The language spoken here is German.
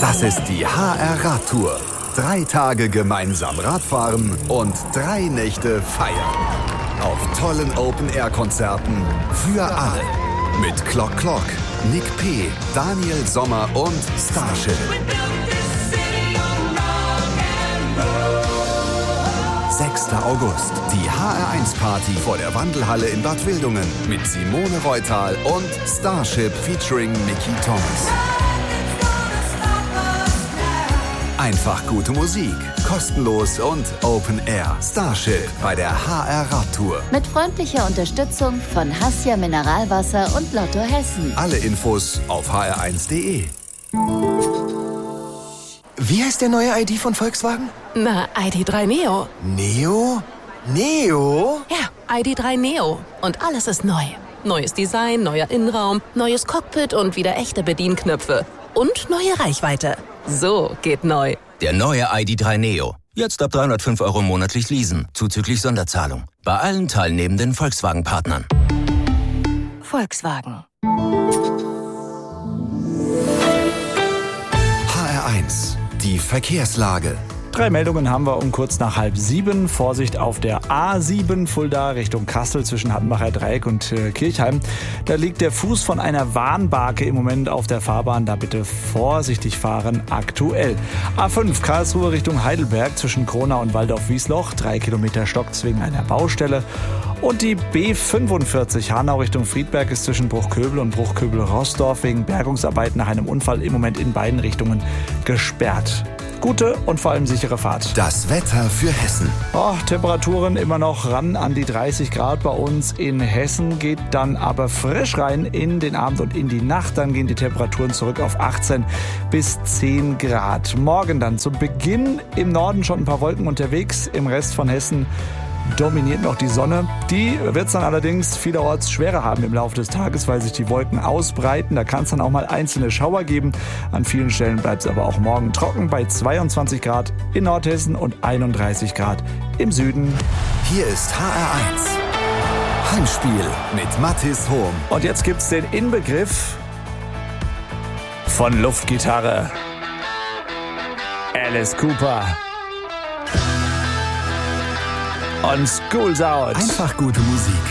Das ist die HR-Radtour. 3 Tage gemeinsam Radfahren und 3 Nächte feiern. Auf tollen Open-Air-Konzerten für alle. Mit Klock Klock, Nick P., Daniel Sommer und Starship. 6. August, die HR1-Party vor der Wandelhalle in Bad Wildungen mit Simone Reutal und Starship featuring Mickey Thomas. Einfach gute Musik, kostenlos und Open Air. Starship bei der HR-Radtour. Mit freundlicher Unterstützung von Hassia Mineralwasser und Lotto Hessen. Alle Infos auf hr1.de. Wie heißt der neue ID von Volkswagen? Na, ID.3 Neo. Neo? Neo? Ja, ID.3 Neo. Und alles ist neu. Neues Design, neuer Innenraum, neues Cockpit und wieder echte Bedienknöpfe. Und neue Reichweite. So geht neu. Der neue ID.3 Neo. Jetzt ab 305 € monatlich leasen, zuzüglich Sonderzahlung. Bei allen teilnehmenden Volkswagen-Partnern. Volkswagen. HR1, die Verkehrslage. 3 Meldungen haben wir um kurz nach 6:30. Vorsicht auf der A7 Fulda Richtung Kassel zwischen Hattenbacher Dreieck und Kirchheim. Da liegt der Fuß von einer Warnbarke im Moment auf der Fahrbahn. Da bitte vorsichtig fahren aktuell. A5 Karlsruhe Richtung Heidelberg zwischen Kronau und Waldorf-Wiesloch. 3 Kilometer Stocks wegen einer Baustelle. Und die B45 Hanau Richtung Friedberg ist zwischen Bruchköbel und Bruchköbel-Rossdorf wegen Bergungsarbeiten nach einem Unfall im Moment in beiden Richtungen gesperrt. Gute und vor allem sichere Fahrt. Das Wetter für Hessen. Temperaturen immer noch ran an die 30 Grad bei uns in Hessen. Geht dann aber frisch rein in den Abend und in die Nacht. Dann gehen die Temperaturen zurück auf 18 bis 10 Grad. Morgen dann zu Beginn im Norden schon ein paar Wolken unterwegs. Im Rest von Hessen dominiert noch die Sonne. Die wird es dann allerdings vielerorts schwerer haben im Laufe des Tages, weil sich die Wolken ausbreiten. Da kann es dann auch mal einzelne Schauer geben. An vielen Stellen bleibt es aber auch morgen trocken bei 22 Grad in Nordhessen und 31 Grad im Süden. Hier ist HR1. Heimspiel mit Mathis Hohm. Und jetzt gibt's den Inbegriff von Luftgitarre. Alice Cooper. Und School's Out. Einfach gute Musik.